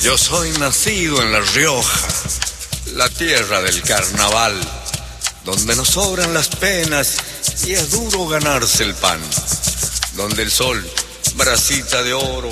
Yo soy nacido en La Rioja, la tierra del carnaval, donde nos sobran las penas y es duro ganarse el pan, donde el sol, bracita de oro,